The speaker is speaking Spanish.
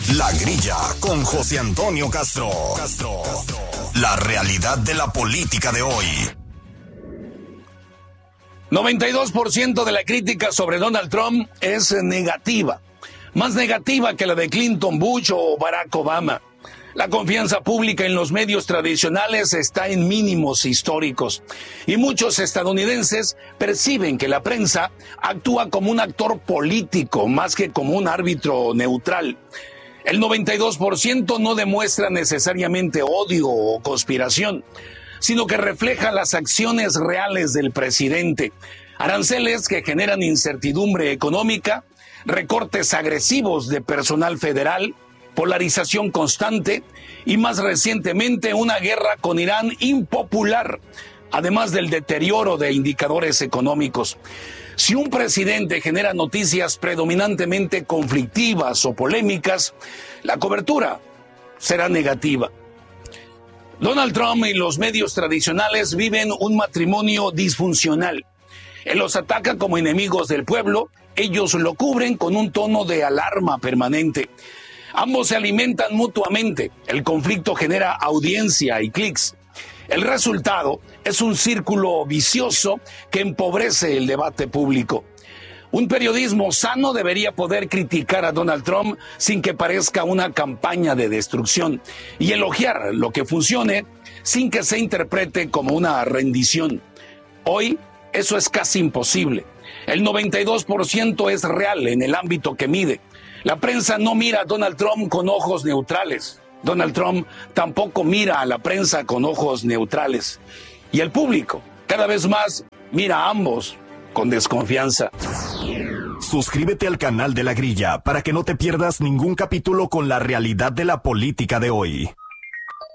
La Grilla con José Antonio Castro. La realidad de la política de hoy. 92% de la crítica sobre Donald Trump es negativa. Más negativa que la de Clinton, Bush o Barack Obama. La confianza pública en los medios tradicionales está en mínimos históricos y muchos estadounidenses perciben que la prensa actúa como un actor político más que como un árbitro neutral. El 92% no demuestra necesariamente odio o conspiración, sino que refleja las acciones reales del presidente. Aranceles que generan incertidumbre económica, recortes agresivos de personal federal, polarización constante y más recientemente una guerra con Irán impopular, además del deterioro de indicadores económicos. Si un presidente genera noticias predominantemente conflictivas o polémicas, la cobertura será negativa. Donald Trump y los medios tradicionales viven un matrimonio disfuncional. Él los ataca como enemigos del pueblo, ellos lo cubren con un tono de alarma permanente. Ambos se alimentan mutuamente, el conflicto genera audiencia y clics. El resultado es un círculo vicioso que empobrece el debate público. Un periodismo sano debería poder criticar a Donald Trump sin que parezca una campaña de destrucción y elogiar lo que funcione sin que se interprete como una rendición. Hoy eso es casi imposible. El 92% es real en el ámbito que mide. La prensa no mira a Donald Trump con ojos neutrales. Donald Trump tampoco mira a la prensa con ojos neutrales. Y el público, cada vez más, mira a ambos con desconfianza. Suscríbete al canal de La Grilla para que no te pierdas ningún capítulo con la realidad de la política de hoy.